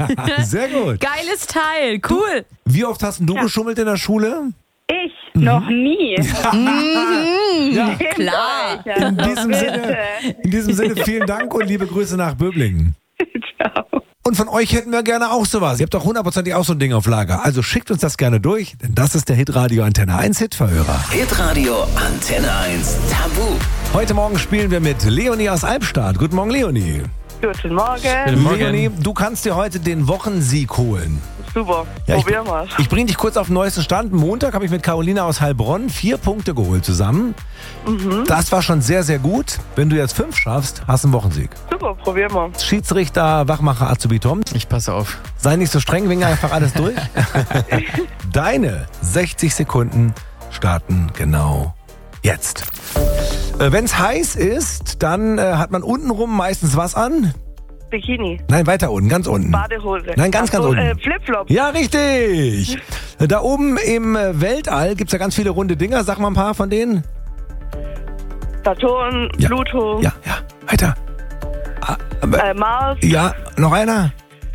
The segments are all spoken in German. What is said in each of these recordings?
Sehr gut. Geiles Teil, cool. Wie oft hast du geschummelt in der Schule? Ich? Noch nie. Ja, Klar. in diesem Sinne vielen Dank und liebe Grüße nach Böblingen. Ciao. Und von euch hätten wir gerne auch sowas. Ihr habt doch hundertprozentig auch so ein Ding auf Lager. Also schickt uns das gerne durch, denn das ist der Hitradio Antenne 1 Hitverhörer. Hitradio Antenne 1 Tabu. Heute Morgen spielen wir mit Leonie aus Albstadt. Guten Morgen, Leonie. Guten Morgen. Leonie, du kannst dir heute den Wochensieg holen. Super. Ja, Probieren wir's. Ich bringe dich kurz auf den neuesten Stand. Montag habe ich mit Carolina aus Heilbronn 4 Punkte geholt zusammen. Das war schon sehr, sehr gut. Wenn du jetzt 5 schaffst, hast du einen Wochensieg. Super, probieren wir. Schiedsrichter, Wachmacher Azubi Tom. Ich passe auf. Sei nicht so streng, winge einfach alles durch. Deine 60 Sekunden starten genau jetzt. Wenn es heiß ist, dann hat man untenrum meistens was an? Bikini. Nein, weiter unten, ganz unten. Badehose. Nein, ganz unten. Flipflop. Ja, richtig. Da oben im Weltall gibt es ja ganz viele runde Dinger. Sag mal ein paar von denen. Saturn, Ja. Pluto, Ja, weiter. Mars, Ja, noch einer?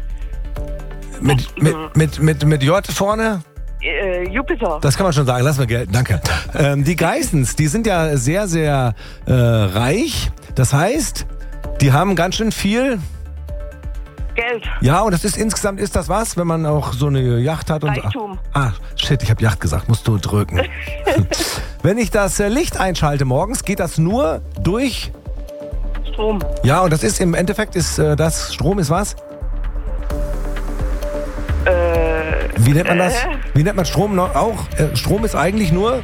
Mit J vorne? Jupiter. Das kann man schon sagen, lassen wir gelten, danke. Die Geissens, die sind ja sehr, sehr reich. Das heißt, die haben ganz schön viel. Geld. Ja, und das ist insgesamt, ist das was, wenn man auch so eine Yacht hat? Und Reichtum. Shit, ich habe Yacht gesagt, musst du drücken. Wenn ich das Licht einschalte morgens, geht das nur durch... Strom. Ja, und das ist im Endeffekt, das Strom ist was? Wie nennt man das? Wie nennt man Strom noch auch? Strom ist eigentlich nur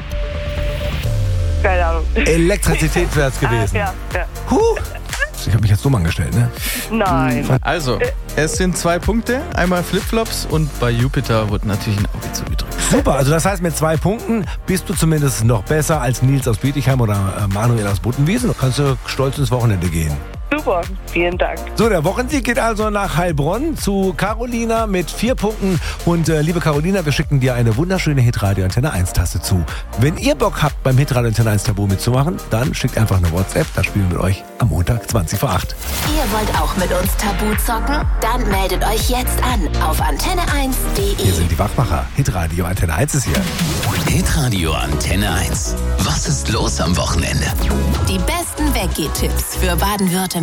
Keine Ahnung. Elektrizität wäre es gewesen. Ja. Ich habe mich jetzt dumm angestellt, ne? Nein. Also, es sind 2 Punkte, einmal Flipflops und bei Jupiter wurde natürlich ein Auge zugedrückt. Super, also das heißt, mit 2 Punkten bist du zumindest noch besser als Nils aus Bietigheim oder Manuel aus Buttenwiesen. Kannst du stolz ins Wochenende gehen. Super, vielen Dank. So, der Wochensieg geht also nach Heilbronn zu Carolina mit 4 Punkten. Und liebe Carolina, wir schicken dir eine wunderschöne Hitradio Antenne 1 Tasse zu. Wenn ihr Bock habt, beim Hitradio Antenne 1 Tabu mitzumachen, dann schickt einfach eine WhatsApp. Da spielen wir mit euch am Montag 20 vor 8. Ihr wollt auch mit uns Tabu zocken? Dann meldet euch jetzt an auf antenne1.de. Hier sind die Wachmacher. Hitradio Antenne 1 ist hier. Hitradio Antenne 1. Was ist los am Wochenende? Die besten Weggehtipps für Baden-Württemberg.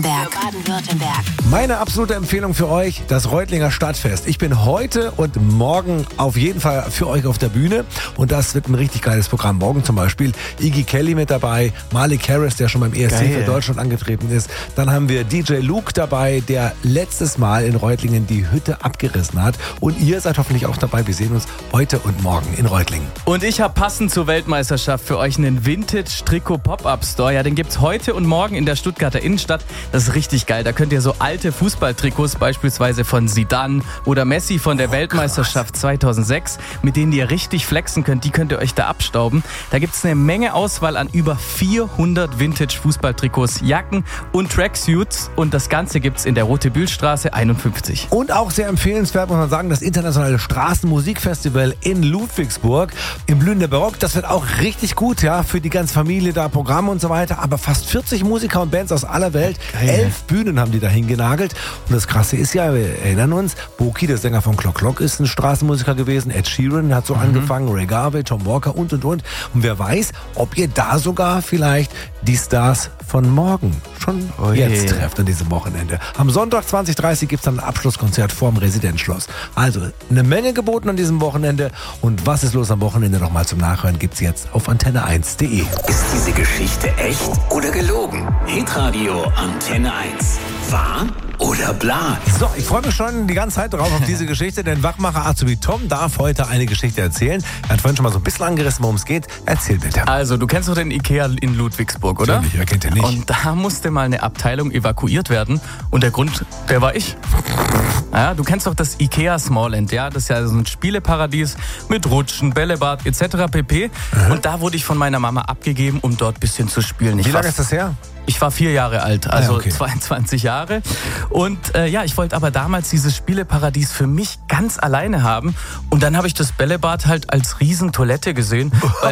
Meine absolute Empfehlung für euch, das Reutlinger Stadtfest. Ich bin heute und morgen auf jeden Fall für euch auf der Bühne und das wird ein richtig geiles Programm. Morgen zum Beispiel Iggy Kelly mit dabei, Malik Harris, der schon beim ESC für Deutschland angetreten ist. Dann haben wir DJ Luke dabei, der letztes Mal in Reutlingen die Hütte abgerissen hat. Und ihr seid hoffentlich auch dabei. Wir sehen uns heute und morgen in Reutlingen. Und ich habe passend zur Weltmeisterschaft für euch einen Vintage-Trikot-Pop-Up-Store. Ja, den gibt's heute und morgen in der Stuttgarter Innenstadt. Das ist richtig geil. Da könnt ihr so alte Fußballtrikots, beispielsweise von Zidane oder Messi von der Weltmeisterschaft 2006, mit denen ihr richtig flexen könnt, die könnt ihr euch da abstauben. Da gibt's eine Menge Auswahl an über 400 Vintage-Fußballtrikots, Jacken und Tracksuits. Und das Ganze gibt's in der Rote-Bühl-Straße 51. Und auch sehr empfehlenswert, muss man sagen, das internationale Straßenmusikfestival in Ludwigsburg im Blühen der Barock. Das wird auch richtig gut, ja, für die ganze Familie da, Programme und so weiter. Aber fast 40 Musiker und Bands aus aller Welt. 11 Bühnen haben die da hingenagelt. Und das Krasse ist ja, wir erinnern uns, Boki, der Sänger von Clock Clock, ist ein Straßenmusiker gewesen. Ed Sheeran hat so angefangen, Ray Garvey, Tom Walker und. Und wer weiß, ob ihr da sogar vielleicht die Stars von morgen schon jetzt trefft an diesem Wochenende. Am Sonntag 20:30 gibt es dann ein Abschlusskonzert vorm Residenzschloss. Also eine Menge geboten an diesem Wochenende. Und was ist los am Wochenende nochmal zum Nachhören gibt's jetzt auf antenne1.de. Ist diese Geschichte echt oder gelogen? Hitradio Antenne 1. Wahr oder bla? So, ich freue mich schon die ganze Zeit drauf auf diese Geschichte, denn Wachmacher Azubi Tom darf heute eine Geschichte erzählen. Er hat vorhin schon mal so ein bisschen angerissen, worum es geht. Erzähl bitte. Also, du kennst doch den Ikea in Ludwigsburg, oder? Natürlich, wer kennt den nicht? Und da musste mal eine Abteilung evakuiert werden. Und der Grund, der war ich. Ja, du kennst doch das Ikea Smallland, ja? Das ist ja so ein Spieleparadies mit Rutschen, Bällebad etc. pp. Und da wurde ich von meiner Mama abgegeben, um dort ein bisschen zu spielen. Wie lange ist das her? Ich war 4 Jahre alt, also okay. 22 Jahre. Und ich wollte aber damals dieses Spieleparadies für mich ganz alleine haben. Und dann habe ich das Bällebad halt als Riesentoilette gesehen,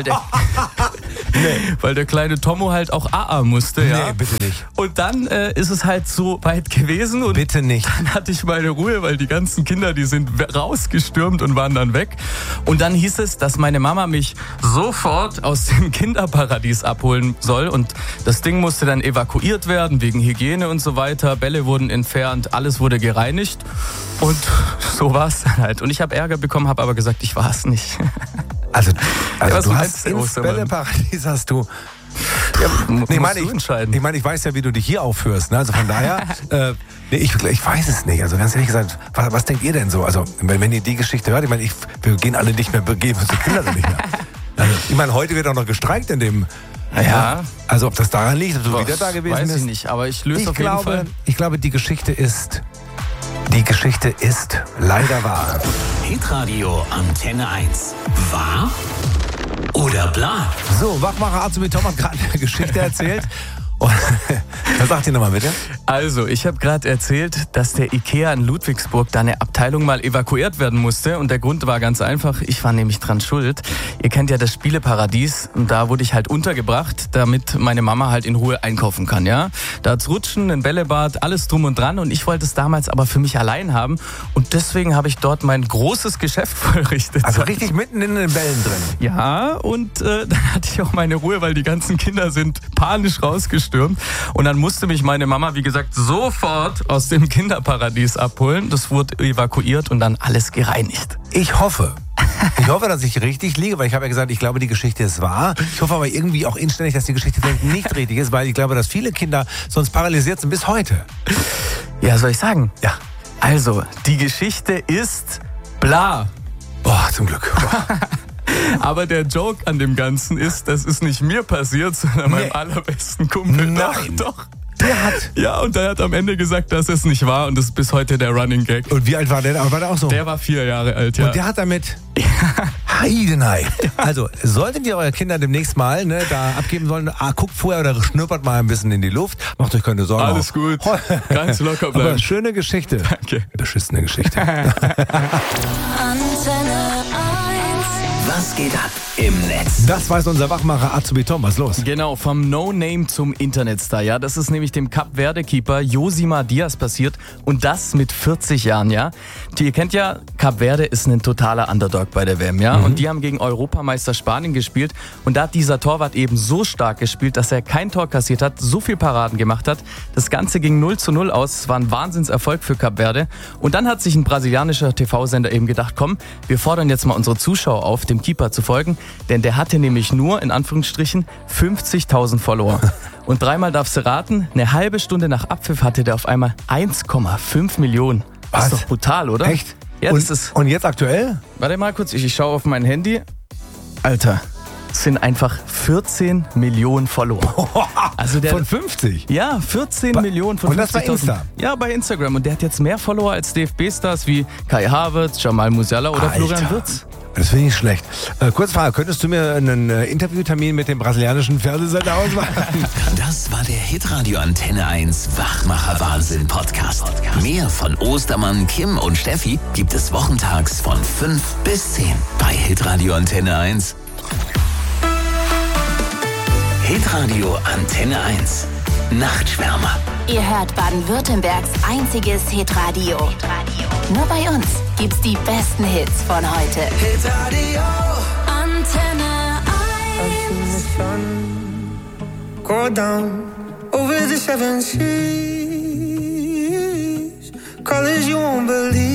weil der kleine Tomo halt auch AA musste. Ja. Nee, bitte nicht. Und dann ist es halt so weit gewesen. Und bitte nicht. Dann hatte ich meine Ruhe. Ruhe, weil die ganzen Kinder, die sind rausgestürmt und waren dann weg. Und dann hieß es, dass meine Mama mich sofort aus dem Kinderparadies abholen soll. Und das Ding musste dann evakuiert werden, wegen Hygiene und so weiter. Bälle wurden entfernt, alles wurde gereinigt. Und so war es dann halt. Und ich habe Ärger bekommen, habe aber gesagt, ich war es nicht. Also was du meinst hast du, ins Ostermann? Bälleparadies hast du... Musst Nee, du entscheiden. ich meine, ich weiß ja, wie du dich hier aufführst. Ne? Also von daher, ich weiß es nicht. Also ganz ehrlich gesagt, was denkt ihr denn so? Also wenn ihr die Geschichte hört, ich meine, wir gehen alle nicht mehr, begeben unsere Kinder nicht mehr. Also, ich meine, heute wird auch noch gestreikt in dem... Ja. Also ob das daran liegt, ob du wieder da gewesen bist. Weiß ich nicht, aber ich löse auf jeden Fall. Ich glaube, die Geschichte ist leider wahr. Hitradio Antenne 1. Wahr oder bla? So, Wachmacher Azubi Tom hat gerade eine Geschichte erzählt. Und, was sagt ihr nochmal bitte? Also, ich habe gerade erzählt, dass der Ikea in Ludwigsburg da eine Abteilung mal evakuiert werden musste. Und der Grund war ganz einfach, ich war nämlich dran schuld. Ihr kennt ja das Spieleparadies und da wurde ich halt untergebracht, damit meine Mama halt in Ruhe einkaufen kann, ja. Da hat's Rutschen, ein Bällebad, alles drum und dran. Und ich wollte es damals aber für mich allein haben. Und deswegen habe ich dort mein großes Geschäft vollrichtet. Also richtig mitten in den Bällen drin. Ja, und dann hatte ich auch meine Ruhe, weil die ganzen Kinder sind panisch rausgestürmt. Und dann musste mich meine Mama, wie gesagt, sofort aus dem Kinderparadies abholen. Das wurde evakuiert und dann alles gereinigt. Ich hoffe, dass ich richtig liege, weil ich habe ja gesagt, ich glaube, die Geschichte ist wahr. Ich hoffe aber irgendwie auch inständig, dass die Geschichte vielleicht nicht richtig ist, weil ich glaube, dass viele Kinder sonst paralysiert sind bis heute. Ja, soll ich sagen? Ja. Also, die Geschichte ist bla. Boah, zum Glück. Boah. Aber der Joke an dem Ganzen ist, das ist nicht mir passiert, sondern meinem allerbesten Kumpel. Nein. Doch. Der hat... Ja, und der hat am Ende gesagt, dass es nicht war und das ist bis heute der Running Gag. Und wie alt war der? War der auch so? Der war 4 Jahre alt, ja. Und der hat damit... Heidenei. Also, solltet ihr eure Kinder demnächst mal da abgeben sollen, guckt vorher oder schnüppert mal ein bisschen in die Luft. Macht euch keine Sorgen. Alles gut. Ganz locker bleiben. Aber schöne Geschichte. Danke. Beschissene Geschichte. Was geht ab im Netz? Das weiß unser Wachmacher Azubi Tom. Was ist los? Genau, vom No-Name zum Internetstar, ja. Das ist nämlich dem Kap-Verde-Keeper Josimar Diaz passiert und das mit 40 Jahren, ja. Ihr kennt ja, Kap Verde ist ein totaler Underdog bei der WM, ja. Und die haben gegen Europameister Spanien gespielt und da hat dieser Torwart eben so stark gespielt, dass er kein Tor kassiert hat, so viel Paraden gemacht hat. Das Ganze ging 0:0 aus, es war ein Wahnsinnserfolg für Kap Verde. Und dann hat sich ein brasilianischer TV-Sender eben gedacht, komm, wir fordern jetzt mal unsere Zuschauer auf, dem Keeper zu folgen, denn der hatte nämlich nur, in Anführungsstrichen, 50.000 Follower. Und dreimal darfst du raten, eine halbe Stunde nach Abpfiff hatte der auf einmal 1,5 Millionen. Das ist doch brutal, oder? Echt? Ja, das ist... Und jetzt aktuell? Warte mal kurz, ich schaue auf mein Handy. Alter, es sind einfach 14 Millionen Follower. Also der, Von 50? ja, 14 Millionen von 50.000. Und das bei Insta? Ja, bei Instagram. Und der hat jetzt mehr Follower als DFB-Stars wie Kai Havertz, Jamal Musiala oder Alter. Florian Wirtz. Das finde ich nicht schlecht. Kurze Frage, könntest du mir einen Interviewtermin mit dem brasilianischen Fernsehsender ausmachen? Das war der Hitradio Antenne 1 Wachmacher Wahnsinn Podcast. Mehr von Ostermann, Kim und Steffi gibt es wochentags von 5 bis 10 bei Hitradio Antenne 1. Hitradio Antenne 1 Nachtschwärmer. Ihr hört Baden-Württembergs einziges Hitradio. Nur bei uns gibt's die besten Hits von heute. Hitradio Antenne 1. Go down over the 7 seas. Colors you won't believe.